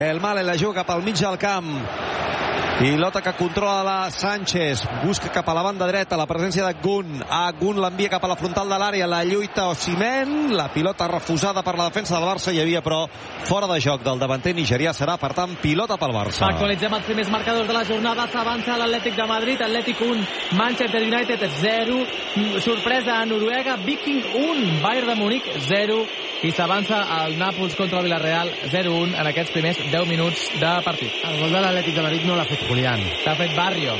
El Male la juga cap al mig del camp. Pilota que controla la Sánchez, busca cap a la banda dreta la presència de Gun. Gun l'envia cap a la frontal de l'àrea, la lluita Osimhen, la pilota refusada per la defensa del Barça, hi havia però fora de joc del davanter nigerià, serà per tant pilota pel Barça. Actualitzem els primers marcadors de la jornada. S'avança l'Atlètic de Madrid, Atlètic 1, Manchester United 0, sorpresa a Noruega, Viking 1, Bayern de Múnich 0, i s'avança el Nàpols contra el Villarreal 0-1 en aquests primers 10 minuts de partit. El gol de l'Atlètic de Madrid no l'ha fet Julián. L'ha fet Barrio.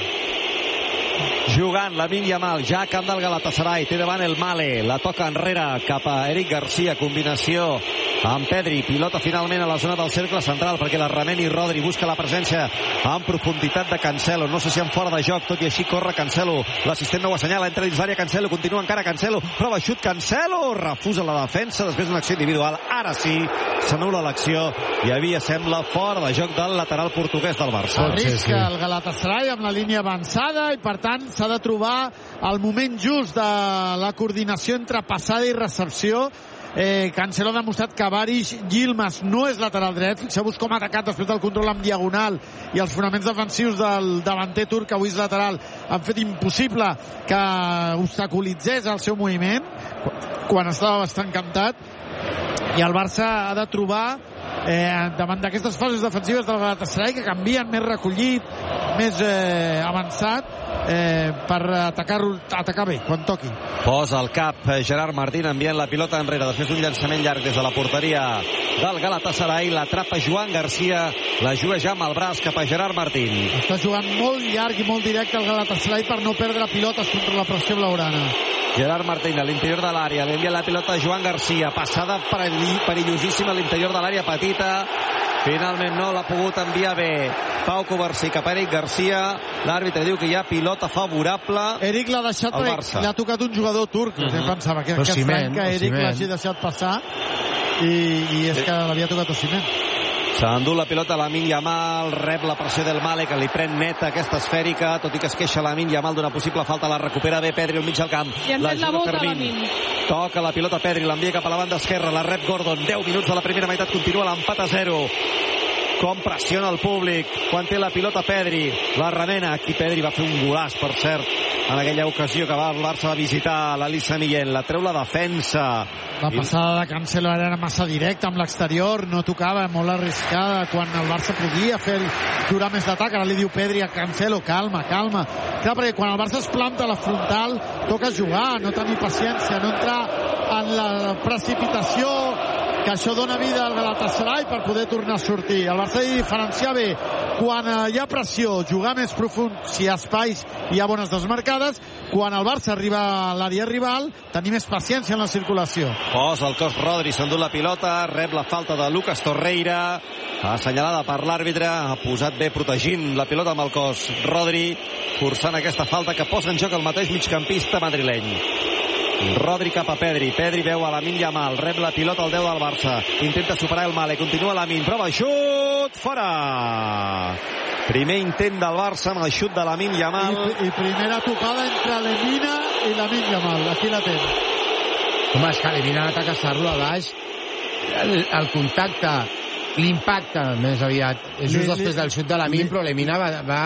Jugant Lamine Yamal, ja a camp del Galatasaray, té davant el Male, la toca enrere cap a Eric Garcia, combinació amb Pedri, pilota finalment a la zona del cercle central perquè la remeni Rodri, busca la presència en profunditat de Cancelo, no sé si en fora de joc, tot i així corre Cancelo, l'assistent no ho assenyala, entra dins l'àrea Cancelo, continua encara Cancelo, prova xut Cancelo, refusa la defensa després d'una acció individual, ara sí s'anul·la l'acció, i havia sembla fora de joc del lateral portuguès del Barça. Arrisca el Galatasaray amb la línia avançada i per tant s'ha de trobar el moment just de la coordinació entre passada i recepció. Cancelo ha demostrat que Baris Yilmaz no és lateral dret. Fixeu-vos com ha atacat després del control en diagonal i els fonaments defensius del davanter turc, que avui és lateral, han fet impossible que obstaculitzés el seu moviment quan estava bastant cantat, i el Barça ha de trobar davant d'aquestes fases defensives del Galatasaray, que canvien, més recollit, més avançat, per atacar bé quan toqui. Posa el cap Gerard Martín enviant la pilota enrere després d'un llançament llarg des de la porteria del Galatasaray, l'atrapa Joan Garcia, la juga ja amb el braç cap a Gerard Martín. Està jugant molt llarg i molt directe el Galatasaray per no perdre pilotes contra la pressió blaugrana. Gerard Martín a l'interior de l'àrea, li envia la pilota a Joan Garcia, passada perillosíssima a l'interior de l'àrea petita, finalment no l'ha pogut enviar bé Pau Covarsí cap a Eric Garcia, l'àrbitre diu que hi ha pilota favorable. Eric l'ha deixat, li ha tocat un jugador turc, pensava que estrany que Eric l'hagi deixat passar, i és que l'havia tocat Osimhen. S'ha endut la pilota Lamine Yamal, rep la pressió del Male, que li pren neta aquesta esfèrica, tot i que es queixa Lamine Yamal d'una possible falta, la recupera bé Pedri al mig del camp, la juga Fermín, toca la pilota Pedri, l'envia cap a la banda esquerra, la rep Gordon, 10 minuts de la primera meitat, continua l'empat a 0. Com pressiona el públic quan té la pilota Pedri, la remena, aquí Pedri va fer un golaç, per cert, en aquella ocasió que el Barça va visitar l'Elisa Millén, la treu la defensa. La passada de Cancelo era massa directa amb l'exterior, no tocava, molt arriscada quan el Barça podia durar més d'atac. Ara li diu Pedri a Cancelo, calma. Clar, perquè quan el Barça es planta a la frontal toca jugar, no tenir paciència, no entrar en la precipitació, que això dona vida al Galatasaray per poder tornar a sortir. El Barça ha de diferenciar bé quan hi ha pressió, jugar més profund, si hi ha espais hi ha bones desmarcades, quan el Barça arriba a l'àrea rival, tenir més paciència en la circulació. Posa el cos Rodri, s'endú la pilota, rep la falta de Lucas Torreira, assenyalada per l'àrbitre, ha posat bé protegint la pilota amb el cos Rodri, forçant aquesta falta que posa en joc el mateix migcampista madrileny. Rodri cap a Pedri veu a Lamine Yamal, rep la pilota al 10 del Barça, intenta superar el Male, continua Lamine, prova xut, fora! Primer intent del Barça amb el xut de Lamine Yamal. I primera topada entre Lemina i Lamine Yamal, aquí la té. Home, és que Lemina ataca Sarlo a baix, el contacte, l'impacte més aviat és just després del xut de Lamine, però Lemina va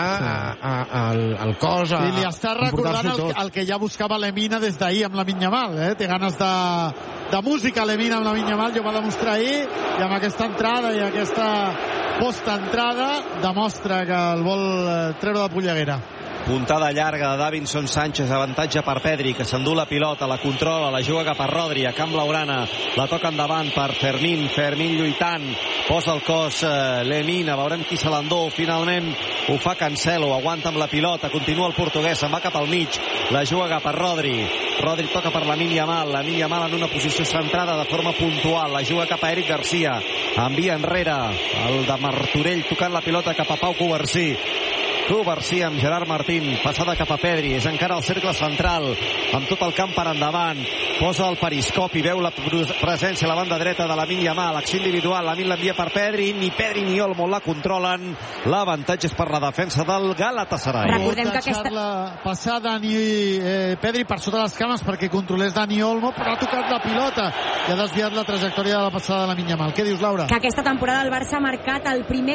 al cos a li està recordant el que ja buscava Lemina des d'ahir amb Lamine Yamal, té ganes de música Lemina amb Lamine Yamal, ja ho va demostrar ahir, i amb aquesta entrada i aquesta post-entrada demostra que el vol treure de polleguera. Puntada llarga de Davinson Sánchez, avantatge per Pedri, que s'endú la pilota, la controla, la juga cap a Rodri, a camp blaugrana, la toca endavant per Fermín lluitant, posa el cos Lemina, veurem qui se l'endú, finalment ho fa Cancelo, aguanta amb la pilota, continua el portuguès, se'n va cap al mig, la juga cap a Rodri toca per Lamine Yamal en una posició centrada de forma puntual, la juga cap a Eric Garcia, envia enrere el de Martorell tocant la pilota cap a Pau Covarsí amb Gerard Martín, passada cap a Pedri, és encara el cercle central, amb tot el camp per endavant, posa el periscopi, veu la presència a la banda dreta de Lamine Yamal, acció individual, Lamine l'envia per Pedri, ni Pedri ni Olmo la controlen, l'avantatge és per la defensa del Galatasaray. Recordem que aquesta... Passar Pedri per sota les cames perquè controlés Dani Olmo, però ha tocat la pilota i ha desviat la trajectòria de la passada de Lamine Yamal. Què dius, Laura? Que aquesta temporada el Barça ha marcat el primer